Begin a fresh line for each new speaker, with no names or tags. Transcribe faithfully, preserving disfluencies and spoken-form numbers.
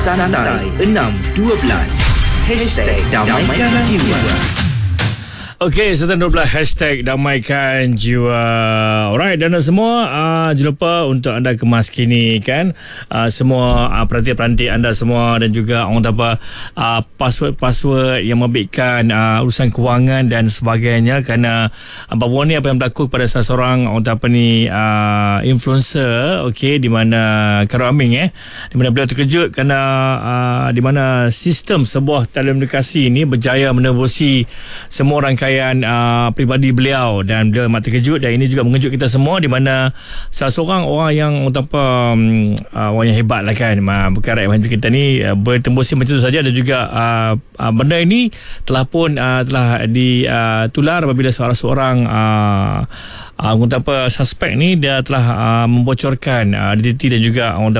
Santai enam dua belas Hashtag Damaikan Jiwa.
Okey, serta dua belas hashtag Damaikan Jiwa. Alright, dan semua uh, jangan lupa untuk anda kemas kini kan, uh, semua uh, peranti-peranti anda semua, dan juga orang tak apa uh, password-password yang membabitkan uh, urusan kewangan dan sebagainya. Kerana uh, baru ni apa yang berlaku pada salah seorang orang tak apa ni uh, influencer, okey, di mana Khairul Aming eh di mana beliau terkejut kerana uh, di mana sistem sebuah telekomunikasi ini berjaya menembusi semua rangkaian Uh, pribadi beliau, dan beliau amat terkejut, dan ini juga mengejut kita semua, di mana salah seorang orang yang apa um, uh, orang yang hebat lah kan, uh, bukan rakyat macam kita ni uh, bertembusi macam tu saja. Dan juga uh, uh, benda ini telah pun uh, telah ditular uh, apabila salah seorang uh, uh, apa suspek ni dia telah uh, membocorkan uh, identiti dan juga orang